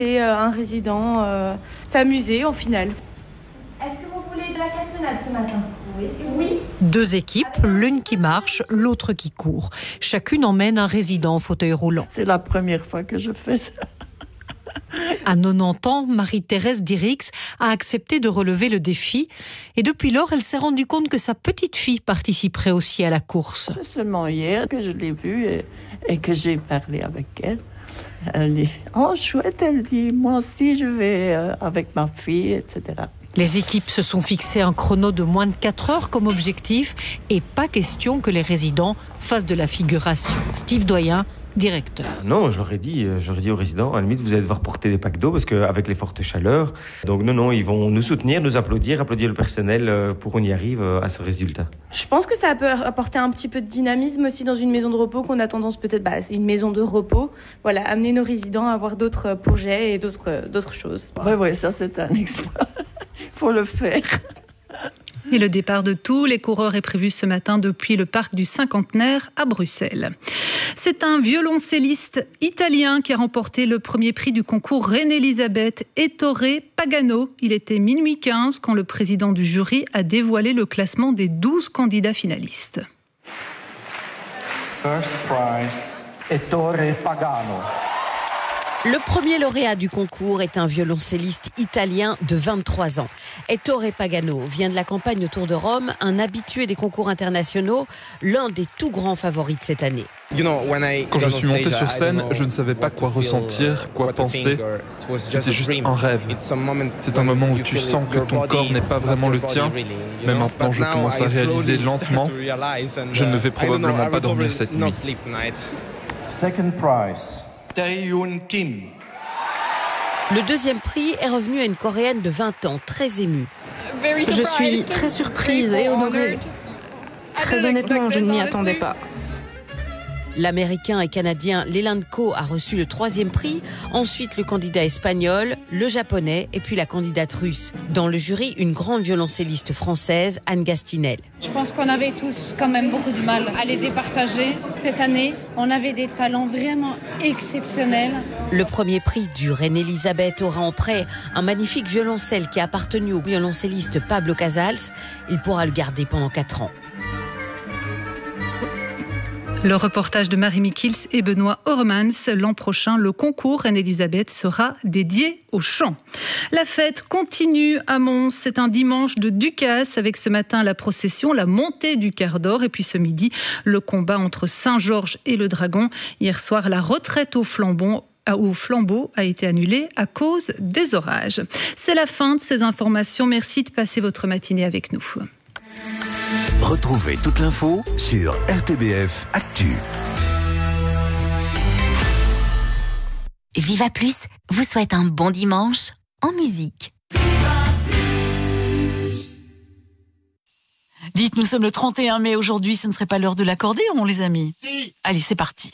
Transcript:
Et un résident s'amuser au final. Est-ce que vous voulez de la cassonade ce matin ? Oui. 2 équipes, l'une qui marche, l'autre qui court. Chacune emmène un résident en fauteuil roulant. C'est la première fois que je fais ça. À 90 ans, Marie-Thérèse Dirix a accepté de relever le défi. Et depuis lors, elle s'est rendue compte que sa petite fille participerait aussi à la course. C'est seulement hier que je l'ai vue et que j'ai parlé avec elle. Elle dit « Oh, chouette !» Elle dit « Moi aussi, je vais avec ma fille, etc. » Les équipes se sont fixées un chrono de moins de 4 heures comme objectif et pas question que les résidents fassent de la figuration. Steve Doyen, directeur. Non, j'aurais dit aux résidents, à la limite, vous allez devoir porter des packs d'eau parce qu'avec les fortes chaleurs. Donc non, ils vont nous soutenir, nous applaudir le personnel pour qu'on y arrive à ce résultat. Je pense que ça peut apporter un petit peu de dynamisme aussi dans une maison de repos qu'on a tendance peut-être, c'est une maison de repos. Voilà, amener nos résidents à avoir d'autres projets et d'autres choses. Oui, ça c'est un exploit. Il faut le faire. Et le départ de tous les coureurs est prévu ce matin depuis le parc du Cinquantenaire à Bruxelles. C'est un violoncelliste italien qui a remporté le premier prix du concours Reine-Elisabeth, Ettore Pagano. Il était minuit 15 quand le président du jury a dévoilé le classement des 12 candidats finalistes. First prize, Ettore Pagano. Le premier lauréat du concours est un violoncelliste italien de 23 ans. Ettore Pagano vient de la campagne autour de Rome, un habitué des concours internationaux, l'un des tout grands favoris de cette année. Quand je suis monté sur scène, je ne savais pas quoi ressentir, quoi penser. C'était juste un rêve. C'est un moment où tu sens que ton corps n'est pas vraiment le tien. Mais maintenant, je commence à réaliser lentement. Je ne vais probablement pas dormir cette nuit. Second prize, Tae-Yoon Kim. Le deuxième prix est revenu à une Coréenne de 20 ans, très émue. Je suis très surprise et honorée. Très honnêtement, je ne m'y attendais pas. L'Américain et Canadien Leland Ko a reçu le 3e prix, ensuite le candidat espagnol, le Japonais et puis la candidate russe. Dans le jury, une grande violoncelliste française, Anne Gastinel. Je pense qu'on avait tous quand même beaucoup de mal à les départager. Cette année, on avait des talents vraiment exceptionnels. Le premier prix du Reine-Elisabeth aura en prêt un magnifique violoncelle qui a appartenu au violoncelliste Pablo Casals. Il pourra le garder pendant 4 ans. Le reportage de Marie Mikils et Benoît Ormans. L'an prochain, le concours Reine-Elisabeth sera dédié au chant. La fête continue à Mons. C'est un dimanche de Ducasse avec ce matin la procession, la montée du quart d'or et puis ce midi, le combat entre Saint-Georges et le Dragon. Hier soir, la retraite au flambeau a été annulée à cause des orages. C'est la fin de ces informations. Merci de passer votre matinée avec nous. Retrouvez toute l'info sur RTBF Actu. Viva Plus vous souhaite un bon dimanche en musique. Dites, nous sommes le 31 mai aujourd'hui, ce ne serait pas l'heure de l'accordéon, les amis ? Si. Allez, c'est parti.